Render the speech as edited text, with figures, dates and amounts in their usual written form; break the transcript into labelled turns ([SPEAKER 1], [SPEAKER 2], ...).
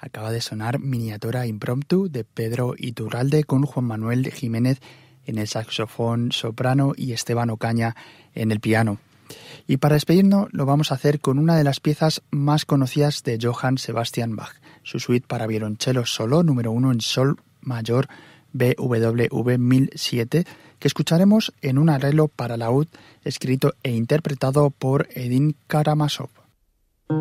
[SPEAKER 1] Acaba de sonar Miniatura Impromptu de Pedro Iturralde con Juan Manuel Jiménez en el saxofón soprano y Esteban Ocaña en el piano. Y para despedirnos lo vamos a hacer con una de las piezas más conocidas de Johann Sebastian Bach, su suite para violonchelo solo número 1 en sol mayor BWV 1007, que escucharemos en un arreglo para laúd escrito e interpretado por Edin Karamazov.